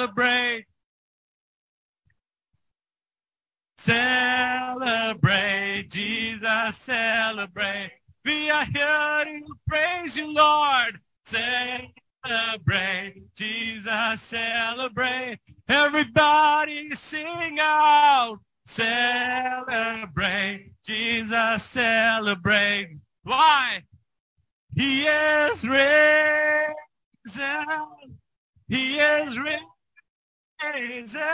celebrate. Celebrate, Jesus, celebrate. We are here to praise you, Lord. Celebrate, Jesus, celebrate. Everybody sing out. Celebrate, Jesus, celebrate. Why? He is risen. He is risen.